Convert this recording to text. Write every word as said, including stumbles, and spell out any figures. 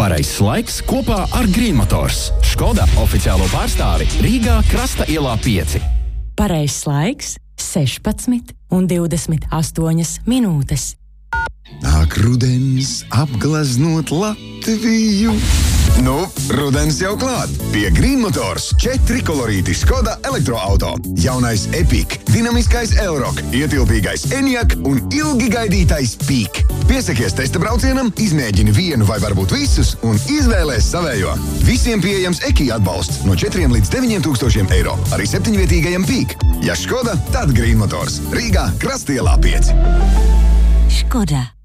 Pareizs laiks kopā ar Green Motors. Škoda oficiālo pārstāvi Rīgā Krasta ielā pieci. Pareizs laiks sešpadsmit un divdesmit astoņas minūtes. Nāk rudens apgleznot Latviju. Nu, rudens jau klāt. Pie Green Motors četri kolorīti Škoda elektroauto. Jaunais Epic, dinamiskais Elrock, ietilpīgais Enyaq un ilgi gaidītais Peak. Piesakies testa braucienam, izmēģini vienu vai varbūt visus un izvēlēs savējo. Visiem pieejams Eki atbalsts no četriem līdz deviņiem tūkstošiem eiro. Arī septiņvietīgajam Peak. Ja Škoda, tad Green Motors. Rīgā Krastielā pieci. Škoda.